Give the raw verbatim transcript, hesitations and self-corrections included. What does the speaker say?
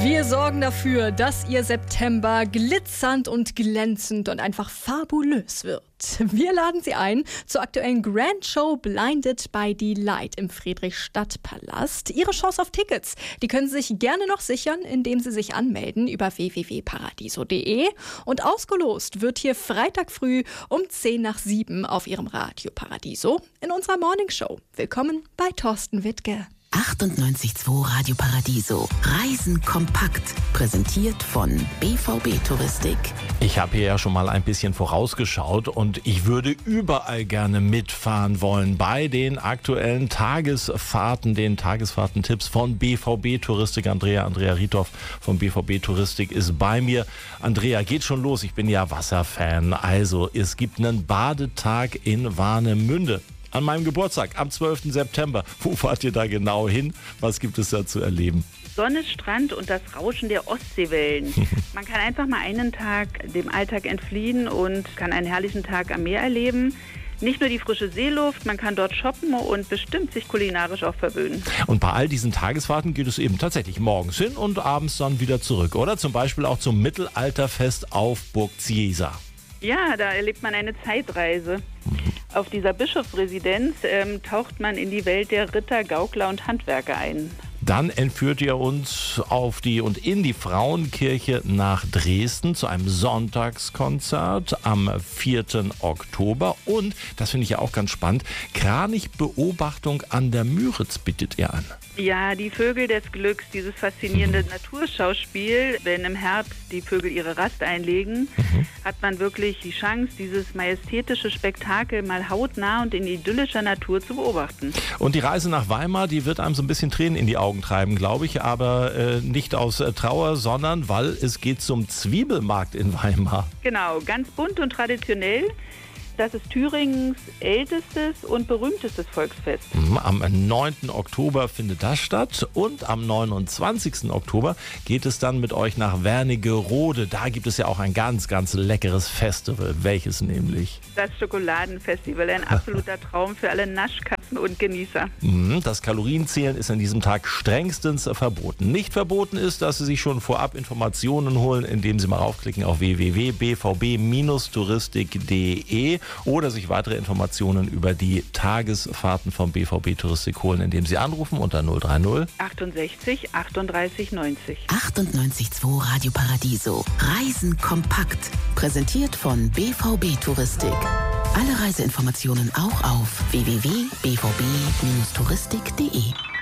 Wir sorgen dafür, dass Ihr September glitzernd und glänzend und einfach fabulös wird. Wir laden Sie ein zur aktuellen Grand Show Blinded by Delight im Friedrichstadtpalast. Ihre Chance auf Tickets, die können Sie sich gerne noch sichern, indem Sie sich anmelden über w w w punkt paradiso punkt de. Und ausgelost wird hier Freitag früh um zehn nach sieben auf Ihrem Radio Paradiso in unserer Morningshow. Willkommen bei Thorsten Wittke. achtundneunzig Komma zwei Radio Paradiso. Reisen kompakt. Präsentiert von B V B Touristik. Ich habe hier ja schon mal ein bisschen vorausgeschaut und ich würde überall gerne mitfahren wollen bei den aktuellen Tagesfahrten, den Tagesfahrtentipps von B V B Touristik. Andrea, Andrea Riethoff von B V B Touristik ist bei mir. Andrea, geht schon los. Ich bin ja Wasserfan. Also, es gibt einen Badetag in Warnemünde. An meinem Geburtstag, am zwölften September. Wo fahrt ihr da genau hin? Was gibt es da zu erleben? Sonne, Strand und das Rauschen der Ostseewellen. Man kann einfach mal einen Tag dem Alltag entfliehen und kann einen herrlichen Tag am Meer erleben. Nicht nur die frische Seeluft, man kann dort shoppen und bestimmt sich kulinarisch auch verwöhnen. Und bei all diesen Tagesfahrten geht es eben tatsächlich morgens hin und abends dann wieder zurück, oder? Zum Beispiel auch zum Mittelalterfest auf Burg Ziesa. Ja, da erlebt man eine Zeitreise. Auf dieser Bischofsresidenz ähm, taucht man in die Welt der Ritter, Gaukler und Handwerker ein. Dann entführt ihr uns auf die und in die Frauenkirche nach Dresden zu einem Sonntagskonzert am vierten Oktober. Und, das finde ich ja auch ganz spannend, Kranichbeobachtung an der Müritz bietet ihr an. Ja, die Vögel des Glücks, dieses faszinierende mhm. Naturschauspiel. Wenn im Herbst die Vögel ihre Rast einlegen, mhm. hat man wirklich die Chance, dieses majestätische Spektakel mal hautnah und in idyllischer Natur zu beobachten. Und die Reise nach Weimar, die wird einem so ein bisschen Tränen in die Augen treiben, glaube ich, aber äh, nicht aus äh, Trauer, sondern weil es geht zum Zwiebelmarkt in Weimar. Genau, ganz bunt und traditionell. Das ist Thüringens ältestes und berühmtestes Volksfest. Am neunten Oktober findet das statt und am neunundzwanzigsten Oktober geht es dann mit euch nach Wernigerode. Da gibt es ja auch ein ganz, ganz leckeres Festival. Welches nämlich? Das Schokoladenfestival, ein absoluter Traum für alle Naschkatzen und Genießer. Das Kalorienzählen ist an diesem Tag strengstens verboten. Nicht verboten ist, dass Sie sich schon vorab Informationen holen, indem Sie mal raufklicken auf w w w punkt b v b touristik punkt de oder sich weitere Informationen über die Tagesfahrten vom B V B Touristik holen, indem Sie anrufen unter null drei null achtundsechzig achtunddreißig neunzig. achtundneunzig Komma zwei Radio Paradiso. Reisen kompakt. Präsentiert von B V B Touristik. Alle Reiseinformationen auch auf w w w punkt b v b touristik punkt de.